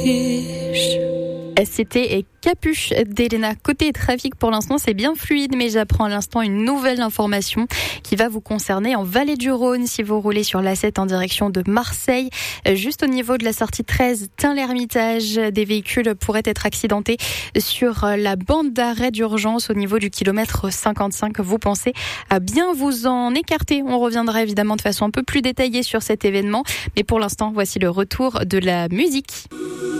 C'était Capuche d'Elena. Côté trafic, pour l'instant, c'est bien fluide, mais j'apprends à l'instant une nouvelle information qui va vous concerner en Vallée du Rhône. Si vous roulez sur l'A7 en direction de Marseille, juste au niveau de la sortie 13, Tain-l'Hermitage, des véhicules pourraient être accidentés sur la bande d'arrêt d'urgence au niveau du kilomètre 55. Vous pensez à bien vous en écarter. On reviendra évidemment de façon un peu plus détaillée sur cet événement, mais pour l'instant, voici le retour de la musique.